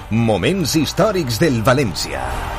Moments històrics del València.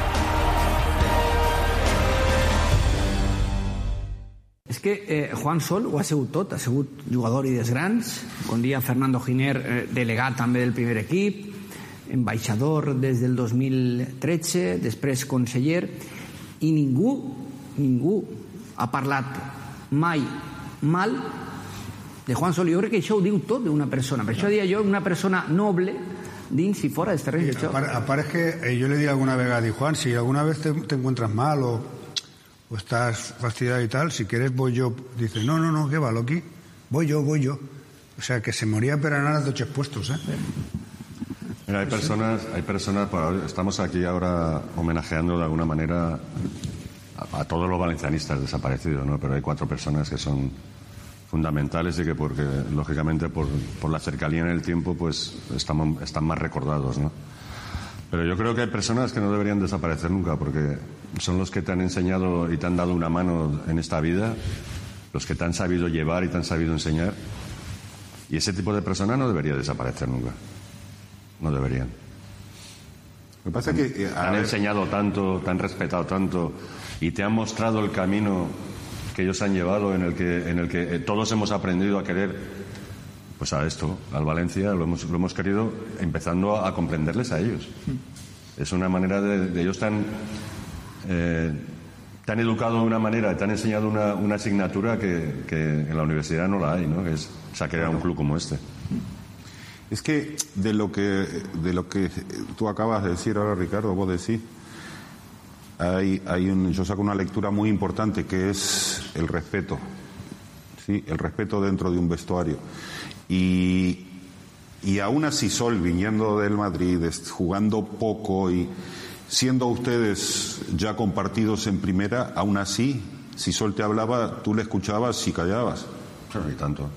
És que Juan Sol ho ha sigut tot, ha sigut jugador i dels grans, com dia Fernando Giner, delegat també del primer equip, ambaixador des del 2013, després conseller, i ningú ha parlat mai mal de Juan Sol. Jo crec que això ho diu tot d'una persona. Per això dia jo, una persona noble dins y fuera de este terreno de joc. A part es que yo le digo alguna vez a Di Juan, si alguna vez te encuentras mal o estás fastidiado y tal, si quieres voy yo. Dice, no, ¿qué va, Loki? Voy yo. O sea, que se moría pero nada de ocho puestos, ¿eh? Mira, hay personas, estamos aquí ahora homenajeando de alguna manera a todos los valencianistas desaparecidos, ¿no? Pero hay 4 personas que son fundamentales y que porque lógicamente por la cercanía en el tiempo pues están más recordados, ¿no? Pero yo creo que hay personas que no deberían desaparecer nunca porque son los que te han enseñado y te han dado una mano en esta vida, los que te han sabido llevar y te han sabido enseñar, y ese tipo de personas no debería desaparecer nunca. No deberían. Lo que pasa es que te han enseñado tanto, te han respetado tanto y te han mostrado el camino que ellos han llevado en el que todos hemos aprendido a querer, pues a esto, al Valencia, lo hemos querido empezando a comprenderles a ellos. Es una manera de ellos te han educado de una manera, te han enseñado una asignatura que en la universidad no la hay, ¿no? Que es crear un club como este. Es que de lo que tú acabas de decir ahora, Ricardo, vos decís, yo saco una lectura muy importante que es el respeto, ¿sí? El respeto dentro de un vestuario. Y aún así Sol, viniendo del Madrid, jugando poco y siendo ustedes ya compartidos en primera, aún así, si Sol te hablaba, tú le escuchabas y callabas. Claro, y tanto.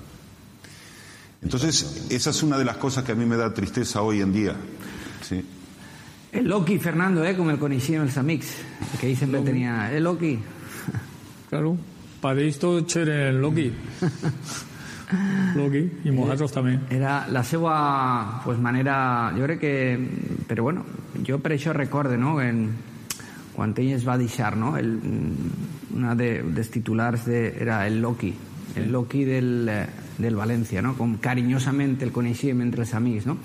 Entonces, esa es una de las cosas que a mí me da tristeza hoy en día. Sí. El Loki, Fernando, como el conocían los amics, que ahí siempre tenía el Loki. Claro, para esto era el Loki. Loki, y nosaltres també. Era la seva manera, jo crec que... Però bueno, jo per això recorde, no?, quan ell es va deixar, no?, una dels titulars era el Loki del València, no?, com cariñosamente el coneixíem entre els amics, no?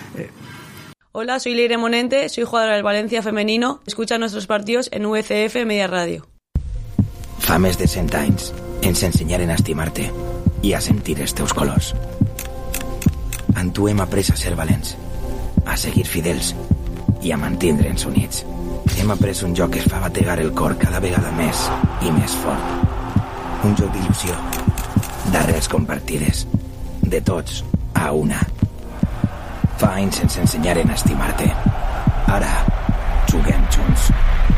Hola, soy Leire Monente, soy jugadora del Valencia femenino. Escucha nuestros partidos en VCF Media Radio. Fa més de 100 anys ens ensenyaren a estimar-te i a sentir els teus colors. En tu hem après a ser valents, a seguir fidels i a mantindre'ns units. Hem après un joc que es fa bategar el cor cada vegada més i més fort. Un joc d'il·lusió, d'arrels compartides, de tots a una. Fa anys ens ensenyaren a estimar-te. Ara, juguem junts.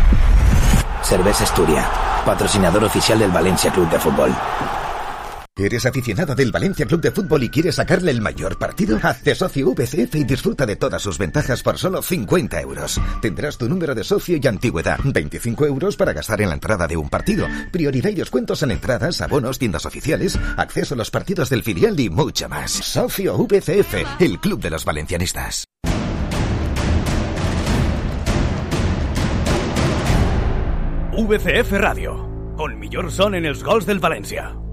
Cervesa Astúria, patrocinador oficial del Valencia Club de Fútbol. ¿Eres aficionado del Valencia Club de Fútbol y quieres sacarle el mayor partido? Hazte socio VCF y disfruta de todas sus ventajas por solo 50 euros. Tendrás tu número de socio y antigüedad. 25 euros para gastar en la entrada de un partido. Prioridad y descuentos en entradas, abonos, tiendas oficiales, acceso a los partidos del filial y mucho más. Socio VCF, el club de los valencianistas. VCF Ràdio, on millor sonen els gols del València.